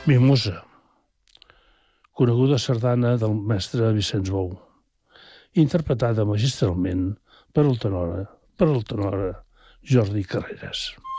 Mimosa, coneguda sardana del mestre Vicenç Bou, interpretada magistralment per el tenor Jordi Carreras.